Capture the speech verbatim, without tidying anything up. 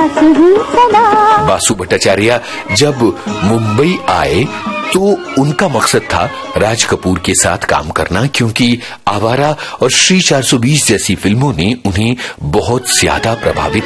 पास ही सदा। बासु भट्टाचार्य जब मुंबई आए तो उनका मकसद था राज कपूर के साथ काम करना, क्योंकि आवारा और श्री चार सौ बीस जैसी फिल्मों ने उन्हें बहुत ज्यादा प्रभावित